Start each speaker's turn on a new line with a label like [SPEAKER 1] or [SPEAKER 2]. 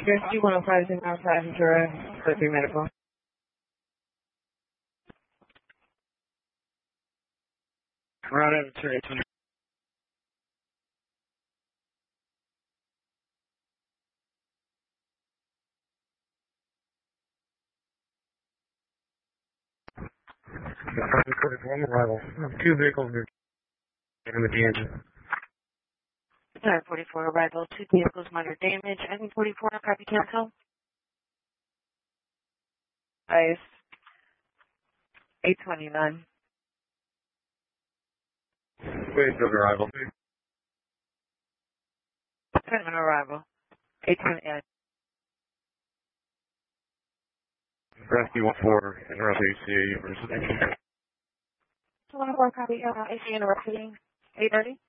[SPEAKER 1] PSG 105 is now passenger for 3 medical.
[SPEAKER 2] Route 820.
[SPEAKER 3] On arrival. 2 vehicles with the engine.
[SPEAKER 1] 44 arrival, 2 vehicles minor damage, and 44 copy cancel. Ice 829.
[SPEAKER 3] Wait, good arrival.
[SPEAKER 1] Second arrival 829.
[SPEAKER 3] Rescue 14, interrupt ACA University.
[SPEAKER 1] 104 copy, AC interrupting 830.